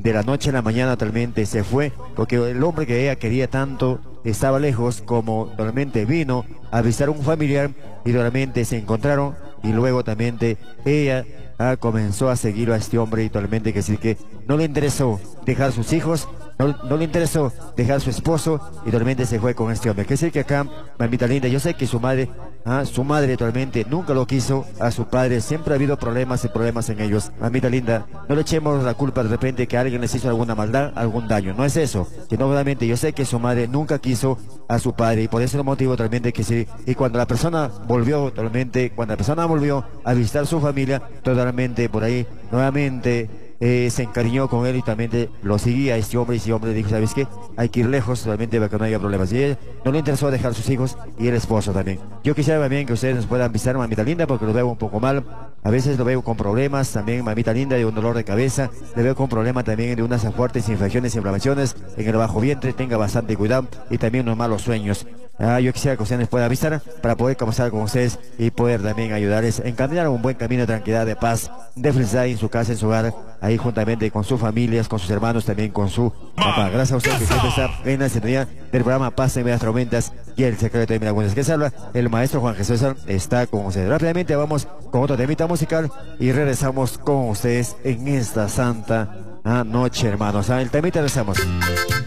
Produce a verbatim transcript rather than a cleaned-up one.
de la noche a la mañana totalmente se fue, porque el hombre que ella quería tanto estaba lejos, como totalmente vino a visitar a un familiar y totalmente se encontraron, y luego también ella ah, comenzó a seguir a este hombre y totalmente que sí que no le interesó dejar sus hijos, no, no le interesó dejar su esposo y totalmente se fue con este hombre. Que decir que acá, mamita linda, yo sé que su madre, ah, su madre totalmente nunca lo quiso a su padre, siempre ha habido problemas y problemas en ellos. Mamita linda, no le echemos la culpa de repente que alguien les hizo alguna maldad, algún daño, no es eso, que no realmente yo sé que su madre nunca quiso a su padre y por ese motivo totalmente que sí, y cuando la persona volvió totalmente, cuando la persona volvió a visitar su familia, totalmente por ahí, nuevamente Eh, se encariñó con él y también te- lo seguía este hombre y este hombre dijo, ¿sabes qué? Hay que ir lejos realmente para que no haya problemas. Y él no le interesó dejar sus hijos y el esposo también. Yo quisiera también que ustedes nos puedan visitar, mamita linda, porque lo veo un poco mal. A veces lo veo con problemas también, mamita linda, de un dolor de cabeza. Le veo con problemas también de unas fuertes infecciones y inflamaciones en el bajo vientre. Tenga bastante cuidado y también unos malos sueños. Ah, yo quisiera que ustedes nos puedan avisar para poder conversar con ustedes y poder también ayudarles a encaminar un buen camino de tranquilidad, de paz, de felicidad en su casa, en su hogar, ahí juntamente con sus familias, con sus hermanos, también con su papá. Gracias a usted que siempre está en la sintonía del programa Paz en Medias Tormentas y el secreto de Miragüenses. Que se habla, el maestro Juan Jesús César está con ustedes. Rápidamente vamos con otro temita musical y regresamos con ustedes en esta santa ah, noche, hermanos. Ah, el temita regresamos.